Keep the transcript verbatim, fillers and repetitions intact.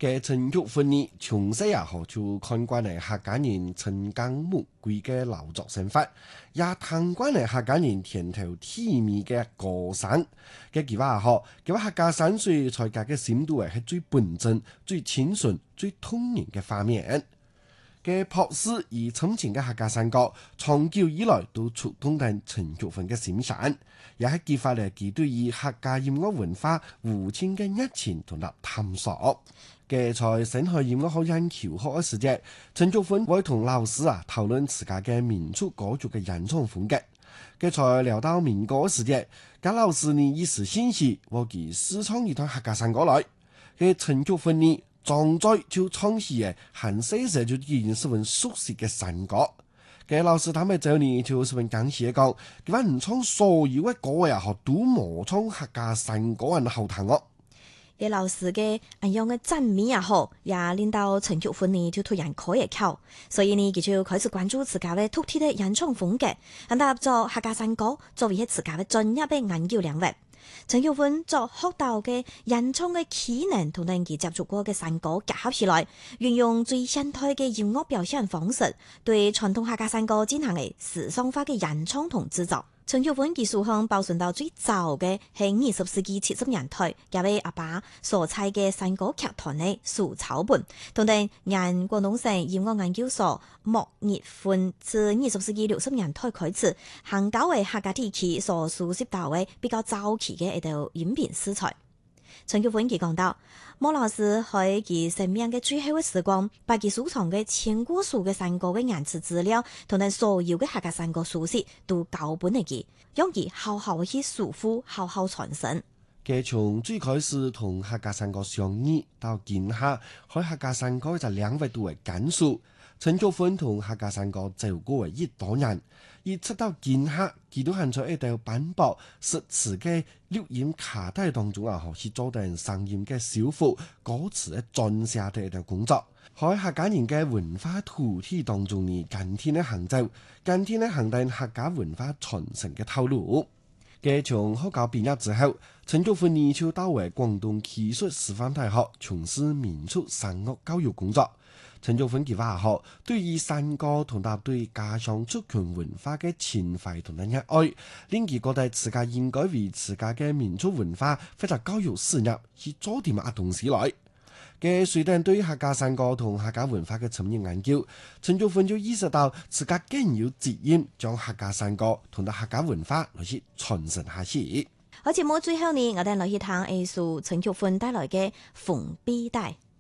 嘅陳玉芬呢，從細也好就看慣嚟客家人陳江木貴嘅勞作生活，也睇慣嚟客家人田頭體面嘅歌聲。嘅佢話好，佢話客家山水才格嘅深度係最本真、最清純、最通人嘅畫面。嘅樸實而深情嘅客家山歌，長久以來都觸動到陳玉芬嘅心弦，也係激發嚟佢對於客家音樂文化無盡嘅熱情同埋探索。嘅在省學音樂學院求學嘅時節，陳玉芬會同老師啊討論自家嘅民族歌曲嘅演唱風格。嘅在聊到民歌嘅時節，嘅老師呢一時興起，我佢試唱一段客家山歌來。嘅陳玉芬呢，張嘴就唱起嘅，很細細就已經十分熟悉嘅山歌。嘅老師他們就呢就十分感謝講，佢話唔唱所有嘅歌也好，都冇唱客家山歌人好聽哦。 嘅老師嘅咁樣嘅讚美也好，也令到陳玉芬呢就突然開一竅，所以呢佢就開始關注自家嘅獨特嘅演唱風格，咁搭做客家山歌作為係自家嘅專業嘅研究領域。陳玉芬作學到嘅演唱嘅技能同人哋接觸過嘅山歌結合起來，運用最現代嘅音樂表現方式，對傳統客家山歌進行嘅時尚化嘅演唱同製作。陳玉芬技術上保存到最早嘅係二十世紀七十年代，交俾阿爸所採嘅山歌劇團嘅數抄本，同埋沿廣東省音樂研究所莫熱歡自二十世紀六十年代開始，行交為客家地區所熟悉到嘅比較早期嘅一道音頻素材。陳玉芬佢講到，莫老師喺佢生命嘅最後嘅時光，把佢收藏嘅千古數嘅山歌嘅原始資料，同埋所有嘅客家山歌書籍都交本嚟佢，用佢好好去束縛，好好傳承。 佢從最開始同客家山歌相遇，到今下喺客家山歌就兩位度嘅簡述。陳玉芬同客家山歌走過一多年，而直到今下，佢都係在一道斑駁實詞嘅錄音卡帶當中啊，去做定聲音嘅修復、歌詞嘅撰寫嘅一道工作。喺客家人嘅文化土地當中呢，今天嘅行走，今天嘅行定客家文化傳承嘅透露。嘅從學校畢業之後，陳玉芬呢就到為廣東技術師範大學從事民俗聲樂教育工作。陳玉芬佢話好，對於山歌同埋對家鄉族群文化嘅情懷同埋熱愛，令佢覺得自家應該為自家嘅民族文化或者教育事業去做啲乜嘢東西來。嘅隨着對客家山歌同客家文化嘅深入研究，陳玉芬就意識到自家更有責任將客家山歌同埋客家文化來去傳承下去。 好，節目最後呢，我哋來去聽藝術陳玉芬帶來嘅《縫臂帶》。